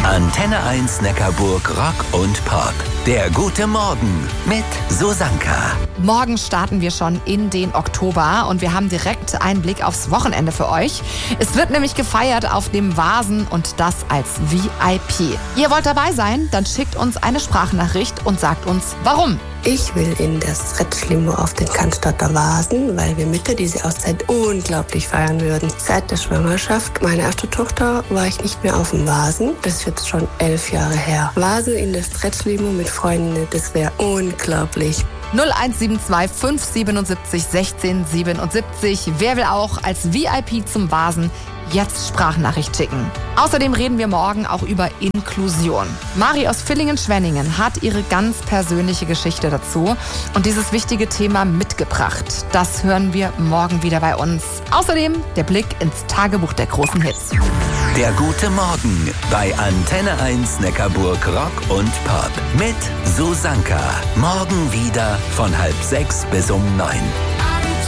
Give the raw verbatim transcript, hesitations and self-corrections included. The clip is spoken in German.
Antenne eins Neckarburg Rock und Pop. Der gute Morgen mit Susanka. Morgen starten wir schon in den Oktober und wir haben direkt einen Blick aufs Wochenende für euch. Es wird nämlich gefeiert auf dem Vasen und das als V I P. Ihr wollt dabei sein? Dann schickt uns eine Sprachnachricht und sagt uns, warum. Ich will in das Stretch-Limo auf den Cannstatter Vasen, weil wir Mitte diese Auszeit unglaublich feiern würden. Seit der Schwangerschaft meiner ersten Tochter war ich nicht mehr auf dem Vasen. Das ist jetzt schon elf Jahre her. Vasen in das Stretch-Limo mit Freunden, das wäre unglaublich. null eins sieben zwei fünf sieben sieben sechs eins sechs sieben sieben. Wer will auch als V I P zum Vasen jetzt Sprachnachricht schicken? Außerdem reden wir morgen auch über Inklusion. Mari aus Villingen-Schwenningen hat ihre ganz persönliche Geschichte dazu und dieses wichtige Thema mitgebracht. Das hören wir morgen wieder bei uns. Außerdem der Blick ins Tagebuch der großen Hits. Der gute Morgen bei Antenne eins Neckarburg Rock und Pop mit Susanka. Morgen wieder von halb sechs bis um neun.